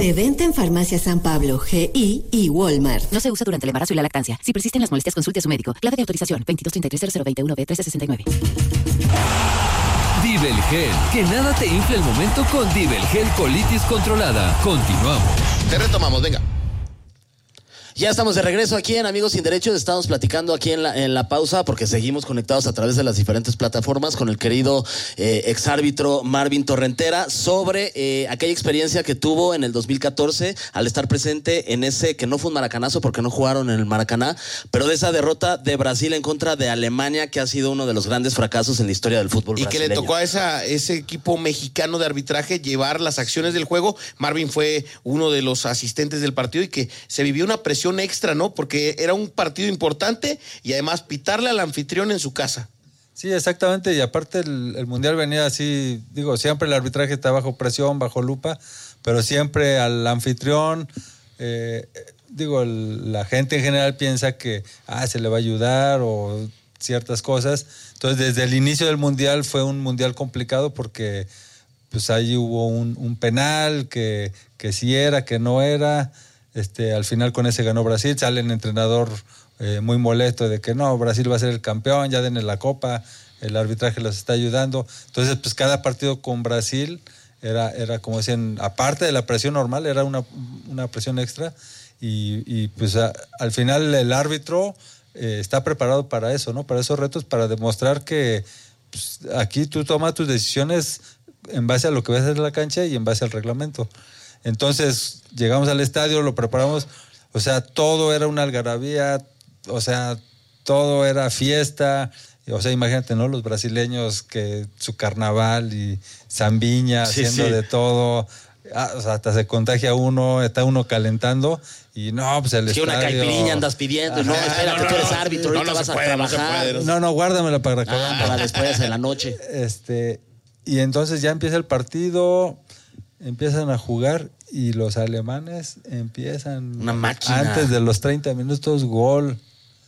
De venta en Farmacia San Pablo, GI y Walmart. No se usa durante el embarazo y la lactancia. Si persisten las molestias, consulte a su médico. Clave de autorización 2233-0021-B1369. Divelgel. Que nada te infle el momento con Divelgel Colitis Controlada. Continuamos. Te retomamos, venga. Ya estamos de regreso aquí en Amigos Sin Derechos. Estamos platicando aquí en la pausa porque seguimos conectados a través de las diferentes plataformas con el querido exárbitro Marvin Torrentera sobre aquella experiencia que tuvo en el 2014 al estar presente en ese, que no fue un maracanazo porque no jugaron en el Maracaná, pero de esa derrota de Brasil en contra de Alemania, que ha sido uno de los grandes fracasos en la historia del fútbol brasileño. Y que le tocó a ese equipo mexicano de arbitraje llevar las acciones del juego. Marvin fue uno de los asistentes del partido y que se vivió una presión extra, ¿no? Porque era un partido importante y además pitarle al anfitrión en su casa. Sí, exactamente, y aparte el Mundial venía así, digo, siempre el arbitraje está bajo presión, bajo lupa, pero siempre al anfitrión, la gente en general piensa que se le va a ayudar o ciertas cosas. Entonces, desde el inicio del Mundial fue un Mundial complicado porque pues ahí hubo un penal que sí era, que no era. Al final con ese ganó Brasil, sale el entrenador muy molesto de que no, Brasil va a ser el campeón, ya denle la copa, el arbitraje los está ayudando. Entonces, pues cada partido con Brasil era como decían, aparte de la presión normal, era una presión extra y pues al final el árbitro está preparado para eso, ¿no? Para esos retos, para demostrar que pues, aquí tú tomas tus decisiones en base a lo que ves en la cancha y en base al reglamento. Entonces, llegamos al estadio, lo preparamos, o sea, todo era una algarabía, o sea, todo era fiesta, o sea, imagínate, ¿no? Los brasileños que su carnaval y zambiña haciendo de todo, o sea, hasta se contagia uno, está uno calentando y no, pues el estadio... una caipirinha andas pidiendo, no, espérate, tú eres árbitro, ahorita vas a trabajar. No, guárdamela para acabar. Para después de la noche. Y entonces ya empieza el partido, empiezan a jugar y los alemanes empiezan una máquina. Antes de los 30 minutos gol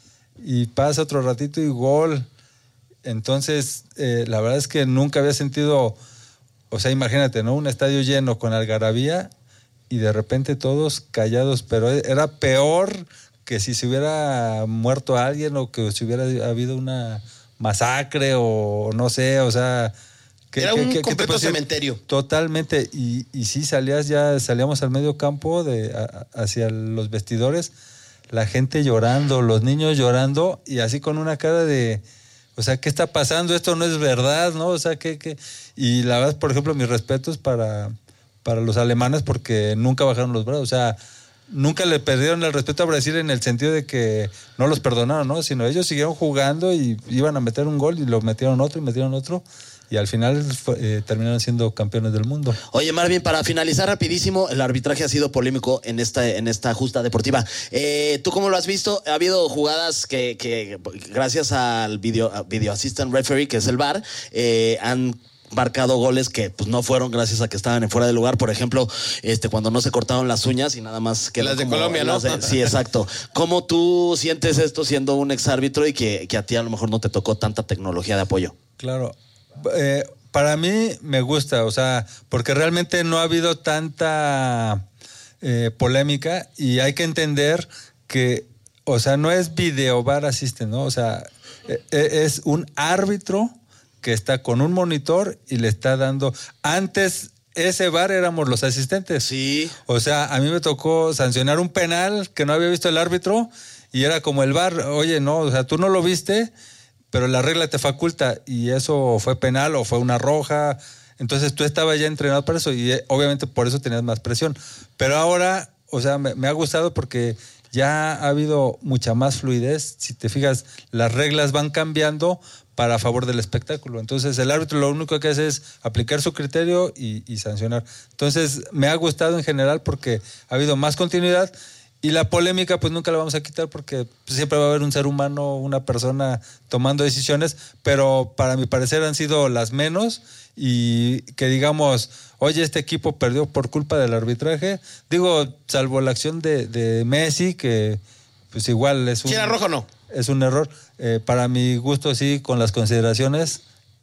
y pasa otro ratito y gol. Entonces la verdad es que nunca había sentido, o sea, imagínate, ¿no? Un estadio lleno con algarabía y de repente todos callados, pero era peor que si se hubiera muerto alguien o que si hubiera habido una masacre o no sé, o sea... Era un completo cementerio. Totalmente. Y sí, salíamos al medio campo hacia los vestidores, la gente llorando, los niños llorando, y así con una cara de, o sea, ¿qué está pasando? Esto no es verdad, ¿no? O sea, ¿qué? Y la verdad, por ejemplo, mis respetos para los alemanes porque nunca bajaron los brazos. O sea, nunca le perdieron el respeto a Brasil en el sentido de que no los perdonaron, ¿no? Sino ellos siguieron jugando y iban a meter un gol y lo metieron otro. Y al final terminaron siendo campeones del mundo. Oye, Marvin, para finalizar rapidísimo, el arbitraje ha sido polémico en esta justa deportiva. ¿Tú cómo lo has visto? Ha habido jugadas que gracias al video assistant referee, que es el VAR, han marcado goles que pues no fueron gracias a que estaban en fuera de lugar. Por ejemplo, cuando no se cortaron las uñas y nada más que las de Colombia, ¿no? Sí, exacto. ¿Cómo tú sientes esto siendo un exárbitro y que a ti a lo mejor no te tocó tanta tecnología de apoyo? Claro. Para mí me gusta, o sea, porque realmente no ha habido tanta polémica y hay que entender que, o sea, no es video VAR assistant, ¿no? O sea, es un árbitro que está con un monitor y le está dando... Antes ese VAR éramos los asistentes. Sí. O sea, a mí me tocó sancionar un penal que no había visto el árbitro y era como el VAR, oye, no, o sea, tú no lo viste... pero la regla te faculta y eso fue penal o fue una roja, entonces tú estabas ya entrenado para eso y obviamente por eso tenías más presión, pero ahora, o sea, me ha gustado porque ya ha habido mucha más fluidez, si te fijas, las reglas van cambiando para favor del espectáculo, entonces el árbitro lo único que hace es aplicar su criterio y sancionar, entonces me ha gustado en general porque ha habido más continuidad. Y la polémica pues nunca la vamos a quitar porque siempre va a haber un ser humano, una persona tomando decisiones, pero para mi parecer han sido las menos y que digamos, oye, este equipo perdió por culpa del arbitraje, digo, salvo la acción de Messi, que pues igual es un... ¿Si era rojo o no? Es un error. Para mi gusto sí, con las consideraciones,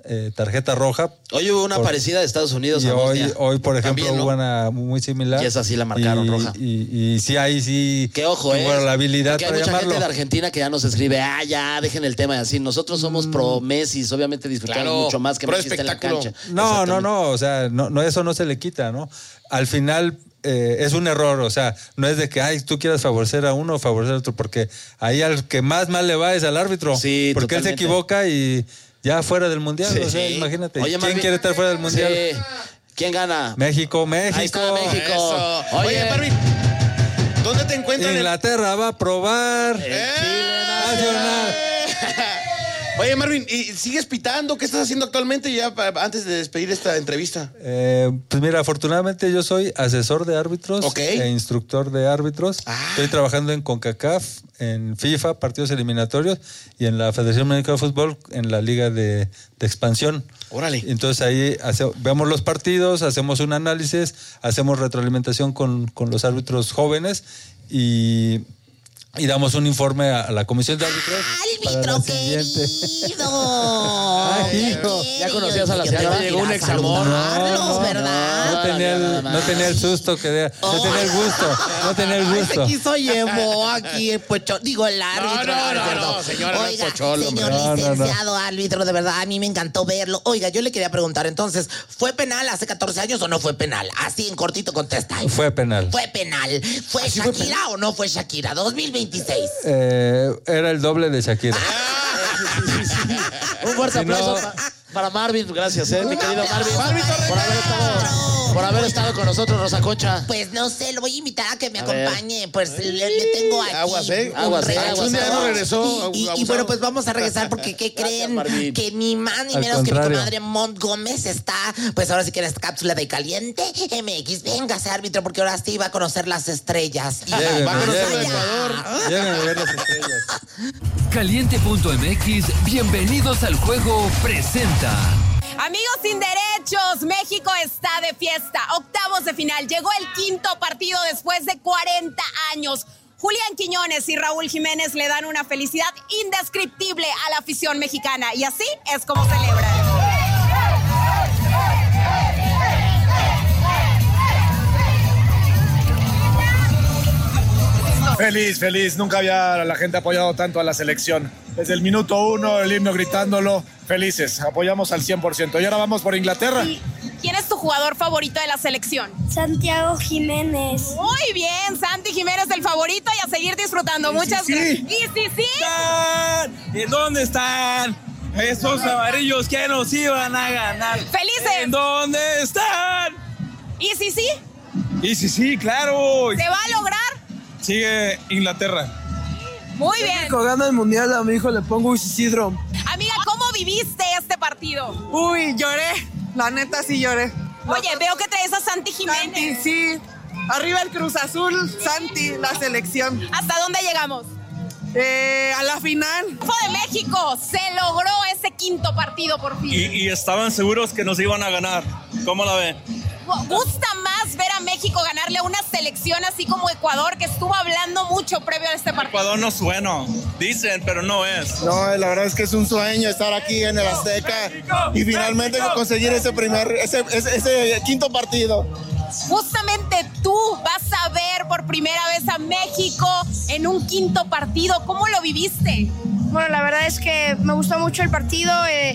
tarjeta roja. Hoy hubo una parecida de Estados Unidos. Y a hoy, por ejemplo, también, ¿no? hubo una muy similar. Y esa sí la marcaron roja. Y sí, ahí sí. Que ojo, tuvo la habilidad porque hay para mucha llamarlo. gente de Argentina que ya nos escribe, ya, dejen el tema y así. Nosotros somos pro Messi, obviamente disfrutamos mucho más que pro Messi esté en la espectáculo. cancha. No, o sea, no, eso no se le quita, ¿no? Al final es un error, o sea, no es de que tú quieras favorecer a uno o favorecer a otro, porque ahí al que más mal le va es al árbitro. Sí, porque totalmente. él se equivoca y ya fuera del mundial, Sí. o sea, imagínate. Oye, ¿Quién Marvin, quiere estar fuera del mundial? Sí. ¿Quién gana? México. Ahí está México. Eso. Oye, Oye, Marvin, ¿dónde te encuentran? Inglaterra va a probar. Chile Nacional. Oye, Marvin, ¿y sigues pitando? ¿Qué estás haciendo actualmente ya antes de despedir esta entrevista? Pues mira, afortunadamente yo soy asesor de árbitros e instructor de árbitros. Estoy trabajando en CONCACAF, en FIFA, partidos eliminatorios, y en la Federación Mexicana de Fútbol, en la Liga de Expansión. Órale. Entonces ahí vemos los partidos, hacemos un análisis, hacemos retroalimentación con los árbitros jóvenes y damos un informe a la comisión de árbitros. ¡Árbitro querido! Ay, hijo. ¿Ya conocías a la señora? Llegó un examor. ¿Verdad? No tenía el susto que de, no tenía el gusto. No tenía el gusto. Aquí soy Evo, aquí el pocholo. Digo, el árbitro. No, señora, no es Oiga, pocholo, señor hombre. licenciado árbitro, de verdad, a mí me encantó verlo. Oiga, yo le quería preguntar entonces, ¿fue penal hace 14 años o no fue penal? Así en cortito contesta. Fue penal. Fue penal. ¿Fue Shakira o no fue Shakira? 2026. Era el doble de Shakira. Un fuerte Si no- aplauso para Marvin. Gracias, mi querido Marvin. Por haber estado con nosotros, Rosa Concha. Pues no sé, lo voy a invitar a que me A ver. acompañe. Pues le tengo aquí. Aguas, ¿eh? un Aguas, regalo. Un día no regresó. Y bueno, pues vamos a regresar porque ¿qué creen? Marvin. Que ni más ni Al menos que mi contrario. comadre Mont Gómez está, pues ahora sí que en esta cápsula de Caliente MX. Véngase, árbitro, porque ahora sí va a conocer las estrellas. Lléveme, Va a conocer lléveme. el Ecuador. Llévenme a ver las estrellas. Caliente.mx, bienvenidos al juego, presenta. Amigos sin derechos, México está de fiesta. Octavos de final. Llegó el quinto partido después de 40 años. Julián Quiñones y Raúl Jiménez le dan una felicidad indescriptible a la afición mexicana. Y así es como celebran. Feliz. Nunca había la gente apoyado tanto a la selección. Desde el minuto 1, el himno gritándolo, felices. Apoyamos al 100%. Y ahora vamos por Inglaterra. ¿Quién es tu jugador favorito de la selección? Santiago Jiménez. Muy bien, Santi Jiménez el favorito y a seguir disfrutando. Muchas gracias. ¿Y sí? ¿En dónde están esos amarillos que nos iban a ganar? ¡Felices! ¿En dónde están? ¿Y sí? Y sí, claro. ¿Se va a lograr? Sigue Inglaterra. Muy bien. Gana el mundial, a mi hijo le pongo Isidro. Amiga, ¿cómo viviste este partido? Uy, lloré. La neta sí lloré. Oye, veo que traes a Santi Jiménez. Sí. Arriba el Cruz Azul, Santi, la selección. ¿Hasta dónde llegamos? A la final. Triunfo de México, se logró ese quinto partido por fin. Y estaban seguros que nos iban a ganar. ¿Cómo la ven? ¿Gusta más ver a México ganarle a una selección así como Ecuador, que estuvo hablando mucho previo a este partido? Ecuador no suena, dicen, pero no es. No, la verdad es que es un sueño estar aquí en el Azteca y finalmente conseguir ese quinto partido. Justamente tú vas a ver por primera vez a México en un quinto partido. ¿Cómo lo viviste? Bueno, la verdad es que me gustó mucho el partido.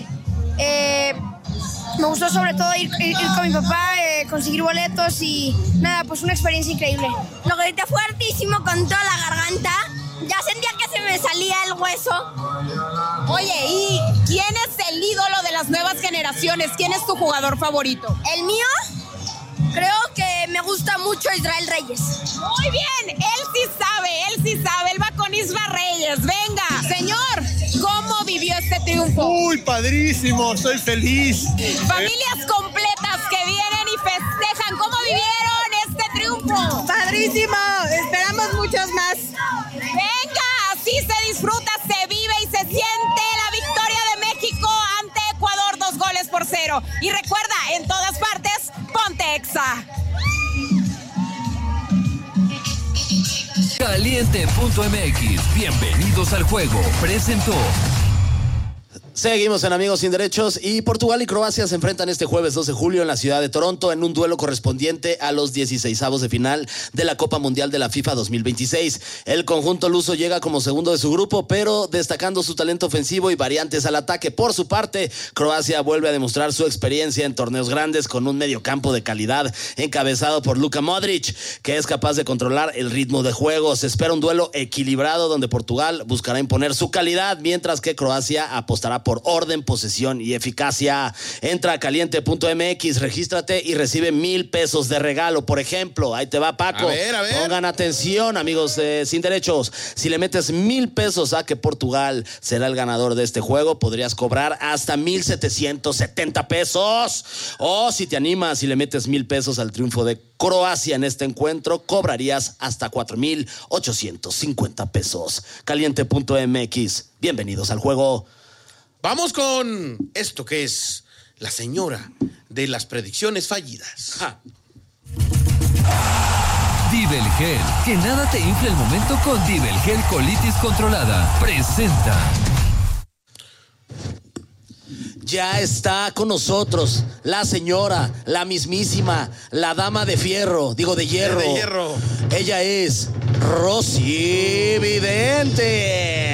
Me gustó sobre todo ir con mi papá, conseguir boletos y nada, pues una experiencia increíble. Lo grité fuertísimo con toda la garganta. Ya sentía que se me salía el hueso. Oye, ¿y quién es el ídolo de las nuevas generaciones? ¿Quién es tu jugador favorito? ¿El mío? Creo que me gusta mucho Israel Reyes. Muy bien, él sí sabe, él va con Isra Reyes. Venga, señor, ¿cómo vivió este triunfo? Uy, padrísimo, estoy feliz. Familias completas que vienen y festejan. ¿Cómo vivieron este triunfo? Padrísimo, esperamos muchos más. Venga, así se disfruta, se vive y se siente la victoria de México ante Ecuador, 2-0. Y recuerda, en todas partes, ponte Exa. Caliente.mx, bienvenidos al juego, presentó. Seguimos en Amigos Sin Derechos y Portugal y Croacia se enfrentan este jueves 12 de julio en la ciudad de Toronto en un duelo correspondiente a los 16avos de final de la Copa Mundial de la FIFA 2026. El conjunto luso llega como segundo de su grupo, pero destacando su talento ofensivo y variantes al ataque. Por su parte, Croacia vuelve a demostrar su experiencia en torneos grandes con un mediocampo de calidad encabezado por Luka Modric, que es capaz de controlar el ritmo de juego. Se espera un duelo equilibrado donde Portugal buscará imponer su calidad, mientras que Croacia apostará por orden, posesión y eficacia. Entra a caliente.mx, regístrate y recibe $1,000 de regalo. Por ejemplo, ahí te va, Paco. A ver. Pongan atención, amigos Sin Derechos. Si le metes $1,000 a que Portugal será el ganador de este juego, podrías cobrar hasta $1,770. O si te animas y le metes $1,000 al triunfo de Croacia en este encuentro, cobrarías hasta $4,850. Caliente.mx. Bienvenidos al juego. Vamos con esto que es la señora de las predicciones fallidas. Dibelgel, que nada te infle el momento con Dibelgel Colitis Controlada. Presenta. Ya está con nosotros la señora, la mismísima, la dama de fierro, digo de hierro. De hierro. Ella es Rosy Vidente.